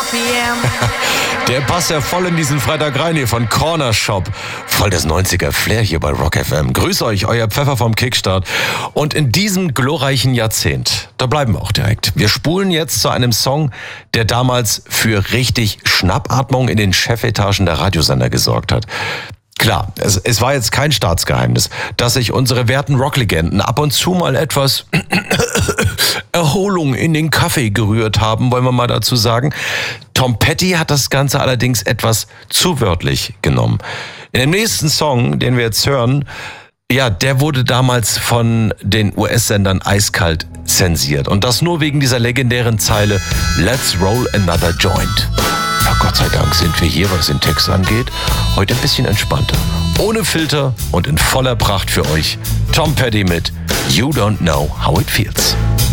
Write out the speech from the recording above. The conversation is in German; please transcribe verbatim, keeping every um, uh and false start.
p m Der passt ja voll in diesen Freitag rein hier von Corner Shop. Voll das neunziger-Flair hier bei Rock F M. Grüß euch, euer Pfeffer vom Kickstart. Und in diesem glorreichen Jahrzehnt, da bleiben wir auch direkt. Wir spulen jetzt zu einem Song, der damals für richtig Schnappatmung in den Chefetagen der Radiosender gesorgt hat. Klar, es, es war jetzt kein Staatsgeheimnis, dass sich unsere werten Rocklegenden ab und zu mal etwas Erholung in den Kaffee gerührt haben, wollen wir mal dazu sagen. Tom Petty hat das Ganze allerdings etwas zu wörtlich genommen. In dem nächsten Song, den wir jetzt hören, ja, der wurde damals von den U S-Sendern eiskalt zensiert. Und das nur wegen dieser legendären Zeile Let's roll another joint. Ja, Gott sei Dank sind wir hier, was den Text angeht, heute ein bisschen entspannter. Ohne Filter und in voller Pracht für euch Tom Petty mit You Don't Know How It Feels.